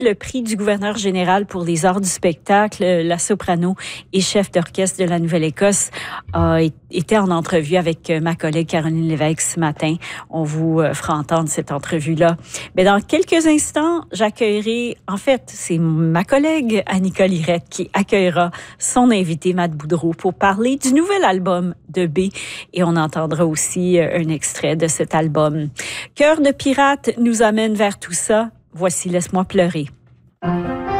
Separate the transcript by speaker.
Speaker 1: le prix du gouverneur général pour les arts du spectacle, la soprano et chef d'orchestre de la Nouvelle-Écosse, était en entrevue avec ma collègue Caroline Lévesque ce matin. On vous fera entendre cette entrevue-là. Mais dans quelques instants, j'accueillerai, en fait, c'est ma collègue Annika Lirette qui accueillera son invité Matt Boudreau pour parler du nouvel album de B. Et on entendra aussi un extrait de cet album. Cœur de pirate nous amène vers tout ça. Voici Laisse-moi pleurer.